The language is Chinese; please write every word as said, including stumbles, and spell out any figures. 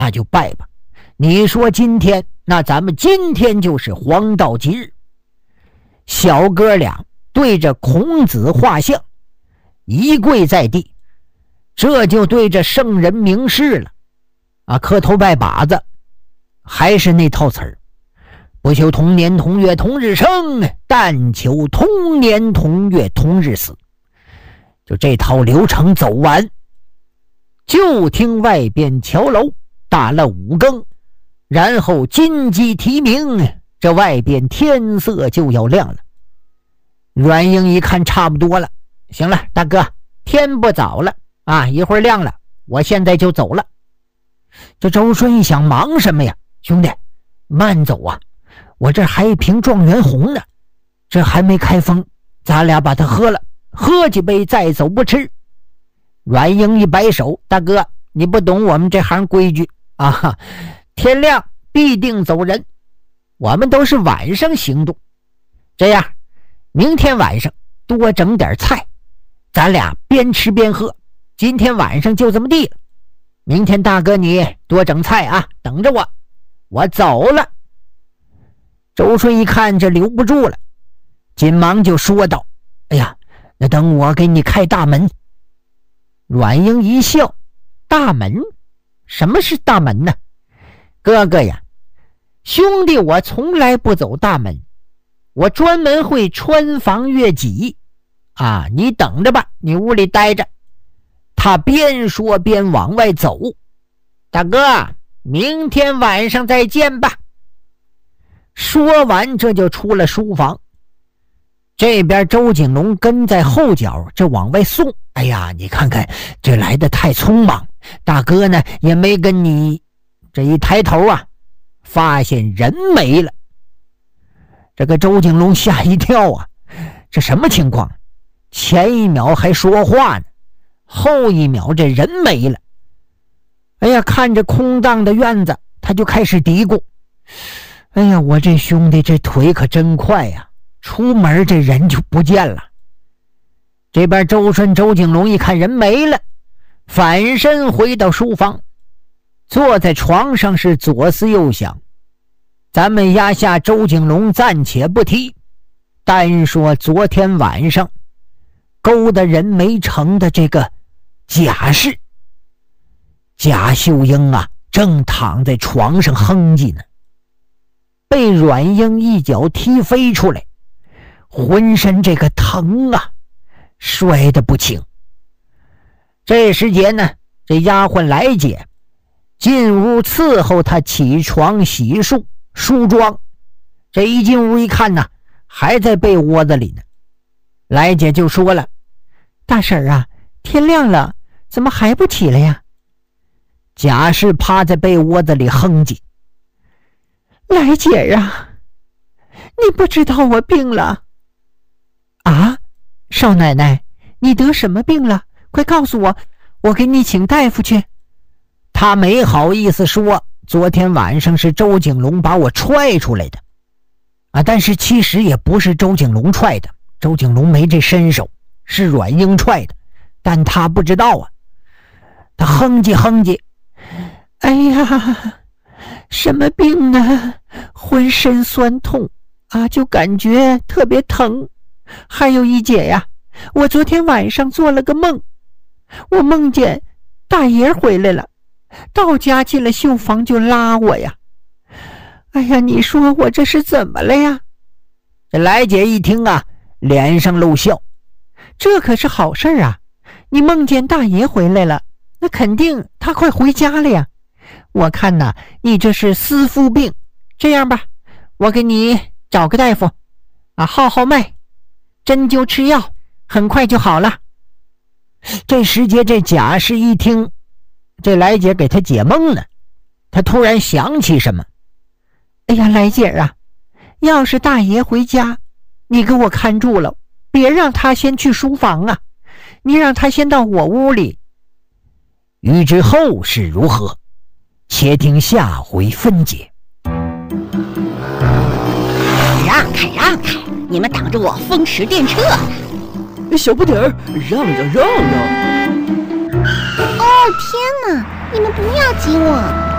那就拜吧。你说今天，那咱们今天就是黄道吉日。小哥俩对着孔子画像一跪在地，这就对着圣人明示了啊，磕头拜把子，还是那套词儿，不求同年同月同日生，但求同年同月同日死。就这套流程走完，就听外边桥楼打了五更，然后金鸡啼鸣，这外边天色就要亮了。阮英一看差不多了，行了，大哥，天不早了啊，一会儿亮了，我现在就走了。这周顺一想，忙什么呀，兄弟，慢走啊，我这还一瓶状元红呢，这还没开封，咱俩把它喝了，喝几杯再走不迟。阮英一摆手，大哥，你不懂我们这行规矩啊，天亮必定走人，我们都是晚上行动。这样，明天晚上多整点菜，咱俩边吃边喝，今天晚上就这么地了。明天大哥你多整菜啊，等着我，我走了。周顺一看这留不住了，紧忙就说道，哎呀，那等我给你开大门。阮英一笑，大门？什么是大门呢？哥哥呀，兄弟我从来不走大门，我专门会穿房越脊啊，你等着吧，你屋里待着。他边说边往外走，大哥，明天晚上再见吧。说完这就出了书房，这边周景龙跟在后脚，这往外送。哎呀，你看看这来的太匆忙，大哥呢也没跟你。这一抬头啊，发现人没了。这个周景龙吓一跳啊，这什么情况？前一秒还说话呢，后一秒这人没了。哎呀，看着空荡的院子，他就开始嘀咕，哎呀，我这兄弟这腿可真快呀，出门这人就不见了。这边周顺周景龙一看人没了，反身回到书房，坐在床上是左思右想。咱们压下周景龙暂且不提，单说昨天晚上勾搭人没成的这个贾氏。贾秀英啊，正躺在床上哼唧呢，被阮英一脚踢飞出来，浑身这个疼啊，摔得不轻。这时节呢，这丫鬟来姐进屋伺候他起床洗漱梳妆。这一进屋一看呢，还在被窝子里呢。来姐就说了，大婶啊，天亮了，怎么还不起来呀？贾氏趴在被窝子里哼唧，来姐啊，你不知道我病了啊？少奶奶，你得什么病了？快告诉我，我给你请大夫去。他没好意思说，昨天晚上是周景龙把我踹出来的啊，但是其实也不是周景龙踹的，周景龙没这身手，是阮英踹的，但他不知道啊。他哼唧哼唧，哎呀，什么病呢？浑身酸痛啊，就感觉特别疼。还有一姐呀，我昨天晚上做了个梦，我梦见大爷回来了，到家进了绣房就拉我呀。哎呀，你说我这是怎么了呀？这来姐一听啊，脸上露笑，这可是好事啊，你梦见大爷回来了，那肯定他快回家了呀。我看呐，你这是私夫病。这样吧，我给你找个大夫啊，号号脉，针灸吃药，很快就好了。这时节这贾氏一听，这来姐给他解梦呢，他突然想起什么，哎呀，来姐啊，要是大爷回家，你给我看住了，别让他先去书房啊，你让他先到我屋里。欲知后事如何，且听下回分解。 让开让开，你们挡着我风驰电掣呢！ 小不点儿，让让让让！ 哦天哪，你们不要挤我！